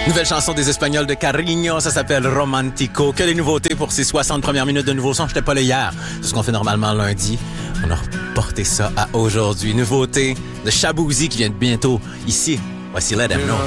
Nouvelle chanson des Espagnols de Carigno, ça s'appelle Romantico. Que les nouveautés pour ces 60 premières minutes de nouveaux sons. J'étais pas là hier. C'est ce qu'on fait normalement lundi. On a reporté ça à aujourd'hui. Nouveauté de Shaboozey qui vient bientôt ici. Voici Let Them Know.